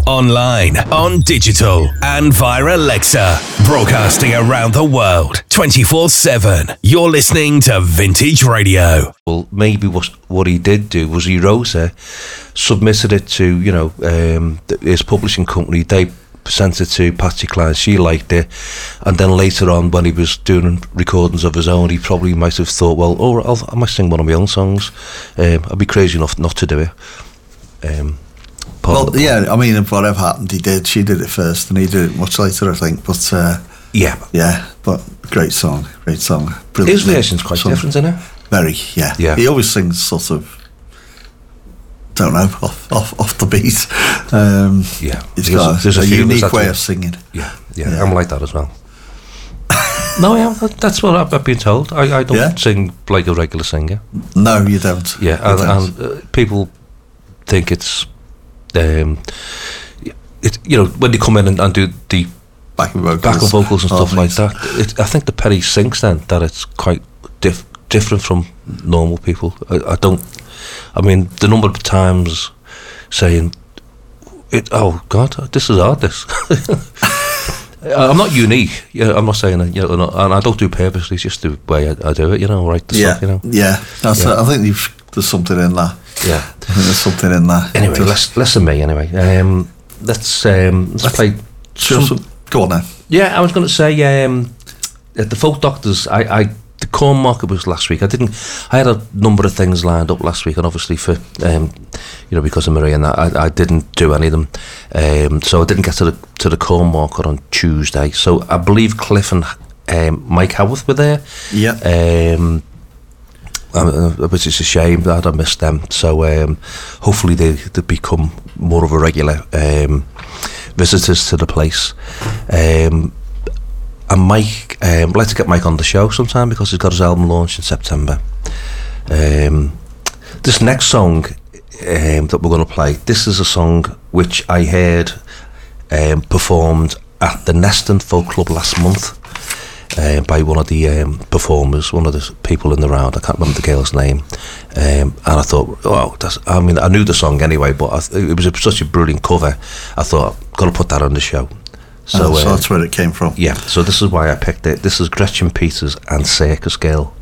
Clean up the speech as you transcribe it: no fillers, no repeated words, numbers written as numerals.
online, on digital, and via Alexa. Broadcasting around the world, 24/7. You're listening to Vintage Radio. Well, maybe what he did do was he wrote it, submitted it to, his publishing company. They sent it to Patsy Cline. She liked it, and then later on, when he was doing recordings of his own, he probably might have thought, well, I might sing one of my own songs. I'd be crazy enough not to do it. Whatever happened, he did. She did it first, and he did it much later, I think. But but great song. Brilliant. His version's quite different, isn't it? Very, yeah. He always sings sort of, don't know, off the beat. He's got a unique way of singing. Yeah, I'm like that as well. No, I am. That's what I've been told. I don't sing like a regular singer. No, you don't. Yeah, and people think it's, when they come in and do the backing vocals and stuff like that, I think the Perry sings then that it's quite different from normal people. I mean, the number of times saying, oh God, this is hard, this. I'm not unique. I'm not saying that, and I don't do it purposely. It's just the way I do it. Right? Stuff, Yeah. I think there's something in that. Yeah, I think there's something in that. Anyway, listen me. Anyway, let's play. Go on then. Yeah, I was going to say the Folk Doctors. The Corn Market was last week. I had a number of things lined up last week, and obviously for because of Marie and that, I didn't do any of them. So I didn't get to the Corn Market on Tuesday. So I believe Cliff and Mike Howarth were there. Yeah. Which is a shame that I missed them. So hopefully they become more of a regular visitors to the place. And Mike, I'd like to get Mike on the show sometime because he's got his album launch in September. This next song that we're going to play, this is a song which I heard performed at the Neston Folk Club last month by one of the performers, one of the people in the round. I can't remember the girl's name. And I thought, I knew the song anyway, but it was such a brilliant cover. I thought, I've got to put that on the show. So that's where it came from. Yeah, so this is why I picked it. This is Gretchen Peters and Circus Girl.